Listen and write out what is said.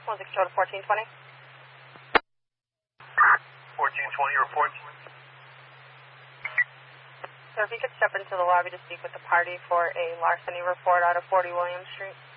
1 6 to 1420. 1420 report. So if you could step into the lobby to speak with the party for a larceny report out of 40 Williams Street.